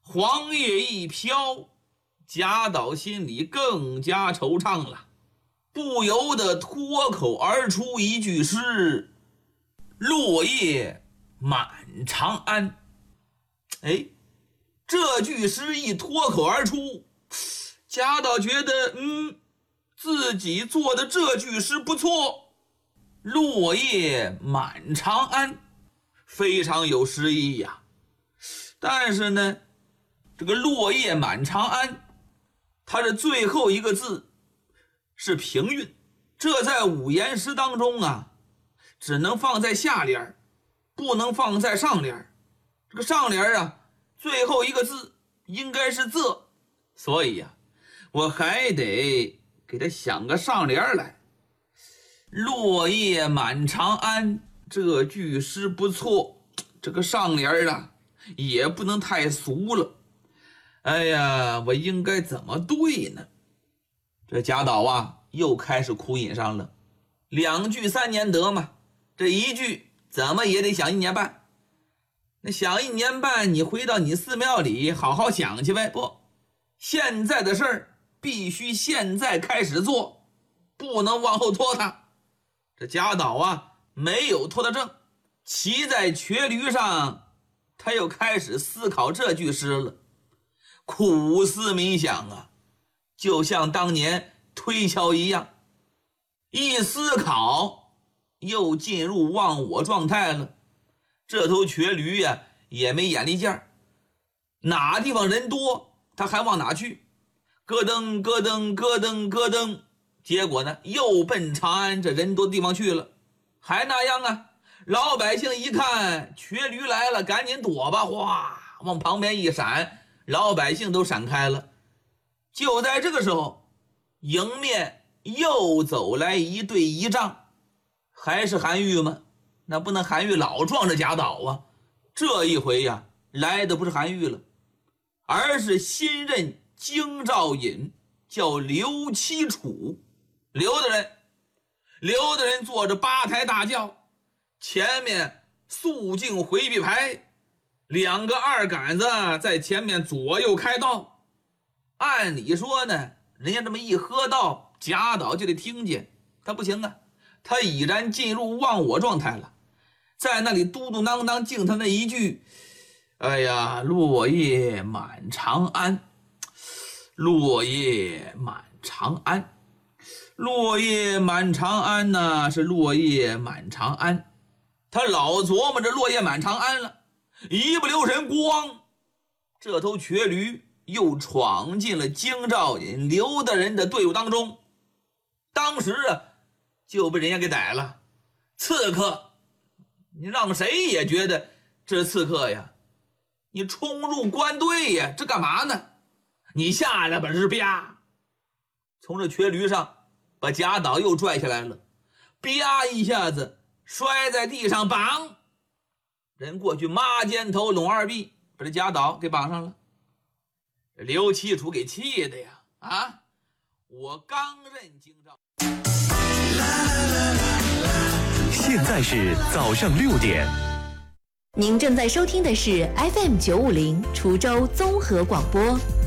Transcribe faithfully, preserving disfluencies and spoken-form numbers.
黄叶一飘，贾岛心里更加惆怅了，不由得脱口而出一句诗：落叶满长安。哎，这句诗一脱口而出，贾岛觉得嗯，自己做的这句诗不错，落叶满长安，非常有诗意呀。但是呢，这个落叶满长安，它的最后一个字是平韵，这在五言诗当中啊，只能放在下联，不能放在上联。这个上联啊，最后一个字应该是仄，所以呀、啊，我还得给他想个上联来。落叶满长安这句诗不错，这个上联啊也不能太俗了。哎呀，我应该怎么对呢？这贾岛啊又开始苦饮上了。两句三年得嘛，这一句怎么也得想一年半。那想一年半，你回到你寺庙里好好想去呗。不，现在的事儿必须现在开始做，不能往后拖沓。这贾岛啊没有拖得正，骑在瘸驴上，他又开始思考这句诗了。苦思冥想啊，就像当年推敲一样，一思考又进入忘我状态了。这头瘸驴呀、啊、也没眼力见儿，哪地方人多他还往哪去，咯噔咯噔咯噔咯噔，结果呢又奔长安这人多的地方去了。还那样啊，老百姓一看瘸驴来了，赶紧躲吧，哗往旁边一闪，老百姓都闪开了。就在这个时候，迎面又走来一对仪仗，还是韩愈吗？那不能韩愈老撞着贾岛啊。这一回呀、啊，来的不是韩愈了，而是新任京兆尹，叫刘七楚。刘的人刘的人坐着八抬大轿，前面肃静回避牌，两个二杆子在前面左右开道。按理说呢，人家这么一喝道，贾岛就得听见，他不行啊，他已然进入忘我状态了，在那里嘟嘟囔囔敬他那一句，哎呀，落叶满长安，落叶满长安，落叶满长安呢、啊、是落叶满长安。他老琢磨着落叶满长安了，一不留神光，这头瘸驴又闯进了京兆尹刘大人的队伍当中，当时啊就被人家给逮了。刺客，你让谁也觉得这刺客呀，你冲入官队呀，这干嘛呢？你下来吧，日啪，从这瘸驴上把贾岛又拽下来了，啪一下子摔在地上，绑人过去抹肩头拢二臂，把这贾岛给绑上了。刘七楚给气的呀，啊，我刚任京兆。 现在是早上六点。 您正在收听的是 F M 九五零滁州综合广播。